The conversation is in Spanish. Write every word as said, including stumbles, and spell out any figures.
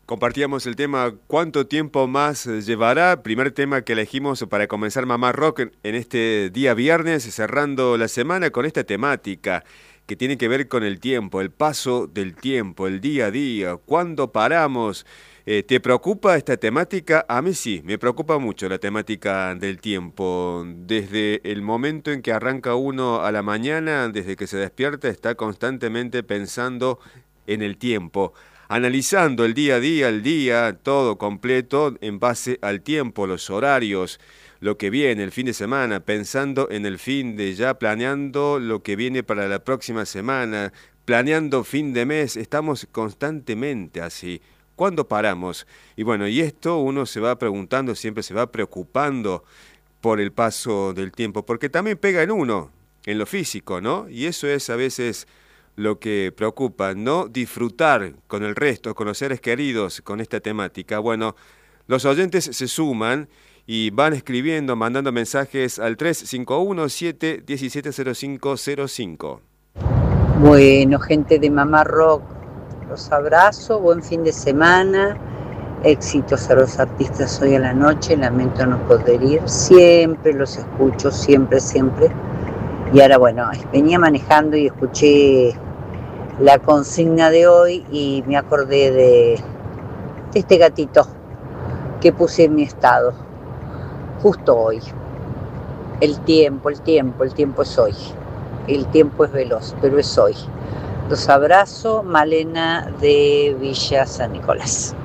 Compartíamos el tema ¿cuánto tiempo más llevará? Primer tema que elegimos para comenzar Mamá Rock en en este día viernes, cerrando la semana con esta temática que tiene que ver con el tiempo, el paso del tiempo, el día a día, ¿cuándo paramos? Eh, ¿te preocupa esta temática? A mí sí, me preocupa mucho la temática del tiempo. Desde el momento en que arranca uno a la mañana, desde que se despierta, está constantemente pensando en el tiempo, analizando el día a día, el día, todo completo en base al tiempo, los horarios, lo que viene, el fin de semana, pensando en el fin de ya, planeando lo que viene para la próxima semana, planeando fin de mes, estamos constantemente así. ¿Cuándo paramos? Y bueno, y esto uno se va preguntando, siempre se va preocupando por el paso del tiempo, porque también pega en uno, en lo físico, ¿no? Y eso es a veces lo que preocupa, no disfrutar con el resto, con los seres queridos, con esta temática. Bueno, los oyentes se suman y van escribiendo, mandando mensajes al tres cinco uno, siete uno siete cero cinco cero cinco. Bueno, gente de Mamá Rock, los abrazo, buen fin de semana, éxitos a los artistas hoy a la noche, lamento no poder ir, siempre los escucho, siempre, siempre. Y ahora bueno, venía manejando y escuché la consigna de hoy y me acordé de, de este gatito que puse en mi estado, justo hoy. El tiempo, el tiempo, el tiempo es hoy. El tiempo es veloz, pero es hoy. Los abrazo, Malena de Villa San Nicolás.